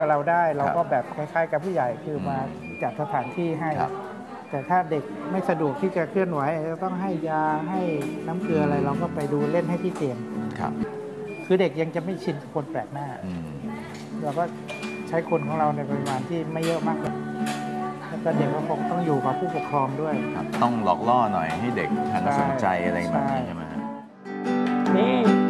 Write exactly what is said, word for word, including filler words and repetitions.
เราได้เราก็แบบคล้ายๆกับผู้ใหญ่คือมาจัดสถานที่ให้แต่ถ้าเด็กไม่สะดวกที่จะเคลื่อนไหวจะต้องให้ยาให้น้ำเกลืออะไรเราก็ไปดูเล่นให้ที่เตียงครับคือเด็กยังจะไม่ชินคนแปลกหน้าเราก็ใช้คนของเราในปริมาณที่ไม่เยอะมากแล้วก็เด็กก็คงต้องอยู่กับผู้ปกครองด้วยต้องหลอกล่อหน่อยให้เด็กหันมาสนใจอะไรแบบนี้ใช่ไหมนี่